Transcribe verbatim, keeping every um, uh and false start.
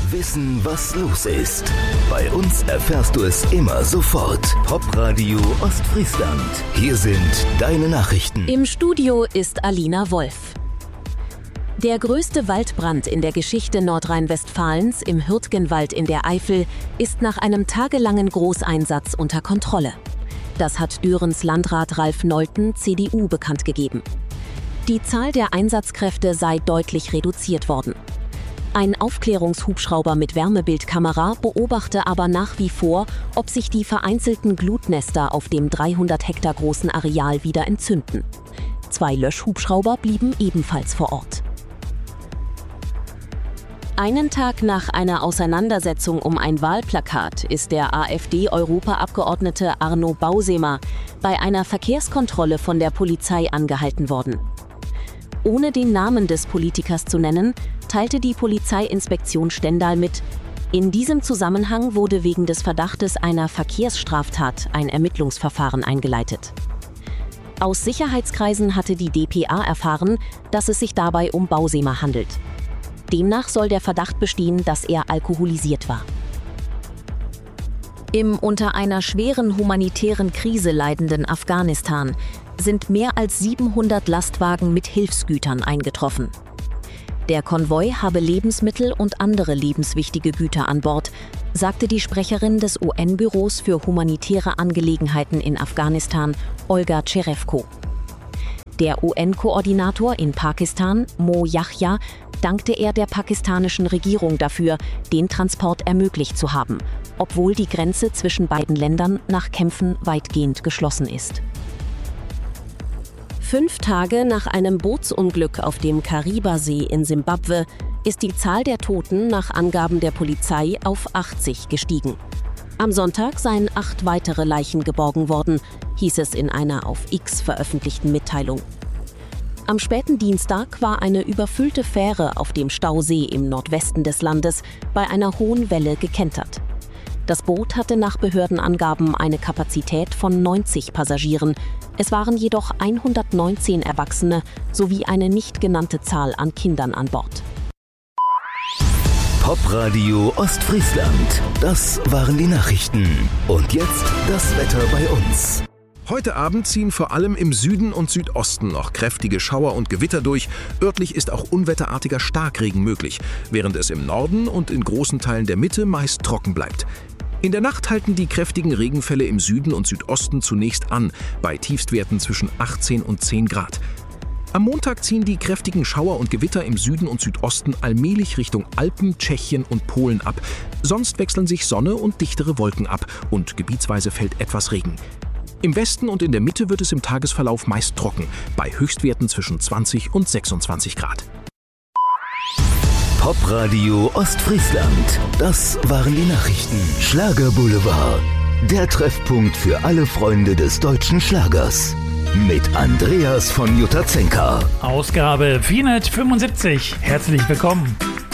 Wissen, was los ist. Bei uns erfährst du es immer sofort. Popradio Ostfriesland. Hier sind deine Nachrichten. Im Studio ist Alina Wolf. Der größte Waldbrand in der Geschichte Nordrhein-Westfalens im Hürtgenwald in der Eifel ist nach einem tagelangen Großeinsatz unter Kontrolle. Das hat Dürens Landrat Ralf Nolten, C D U, bekannt gegeben. Die Zahl der Einsatzkräfte sei deutlich reduziert worden. Ein Aufklärungshubschrauber mit Wärmebildkamera beobachte aber nach wie vor, ob sich die vereinzelten Glutnester auf dem dreihundert Hektar großen Areal wieder entzünden. Zwei Löschhubschrauber blieben ebenfalls vor Ort. Einen Tag nach einer Auseinandersetzung um ein Wahlplakat ist der AfD-Europaabgeordnete Arno Bausemer bei einer Verkehrskontrolle von der Polizei angehalten worden. Ohne den Namen des Politikers zu nennen, teilte die Polizeiinspektion Stendal mit: In diesem Zusammenhang wurde wegen des Verdachtes einer Verkehrsstraftat ein Ermittlungsverfahren eingeleitet. Aus Sicherheitskreisen hatte die D P A erfahren, dass es sich dabei um Bausemer handelt. Demnach soll der Verdacht bestehen, dass er alkoholisiert war. Im unter einer schweren humanitären Krise leidenden Afghanistan sind mehr als siebenhundert Lastwagen mit Hilfsgütern eingetroffen. Der Konvoi habe Lebensmittel und andere lebenswichtige Güter an Bord, sagte die Sprecherin des U N-Büros für humanitäre Angelegenheiten in Afghanistan, Olga Cherevko. Der U N-Koordinator in Pakistan, Mo Yahya, dankte er der pakistanischen Regierung dafür, den Transport ermöglicht zu haben, obwohl die Grenze zwischen beiden Ländern nach Kämpfen weitgehend geschlossen ist. Fünf Tage nach einem Bootsunglück auf dem Kariba-See in Simbabwe ist die Zahl der Toten nach Angaben der Polizei auf achtzig gestiegen. Am Sonntag seien acht weitere Leichen geborgen worden, hieß es in einer auf X veröffentlichten Mitteilung. Am späten Dienstag war eine überfüllte Fähre auf dem Stausee im Nordwesten des Landes bei einer hohen Welle gekentert. Das Boot hatte nach Behördenangaben eine Kapazität von neunzig Passagieren. Es waren jedoch hundertneunzehn Erwachsene sowie eine nicht genannte Zahl an Kindern an Bord. Popradio Ostfriesland. Das waren die Nachrichten. Und jetzt das Wetter bei uns. Heute Abend ziehen vor allem im Süden und Südosten noch kräftige Schauer und Gewitter durch. Örtlich ist auch unwetterartiger Starkregen möglich, während es im Norden und in großen Teilen der Mitte meist trocken bleibt. In der Nacht halten die kräftigen Regenfälle im Süden und Südosten zunächst an, bei Tiefstwerten zwischen achtzehn und zehn Grad. Am Montag ziehen die kräftigen Schauer und Gewitter im Süden und Südosten allmählich Richtung Alpen, Tschechien und Polen ab. Sonst wechseln sich Sonne und dichtere Wolken ab und gebietsweise fällt etwas Regen. Im Westen und in der Mitte wird es im Tagesverlauf meist trocken, bei Höchstwerten zwischen zwanzig und sechsundzwanzig Grad. Popradio Ostfriesland. Das waren die Nachrichten. Schlagerboulevard. Der Treffpunkt für alle Freunde des deutschen Schlagers. Mit Andreas von Jutazenka. Ausgabe vierhundertfünfundsiebzig. Herzlich willkommen.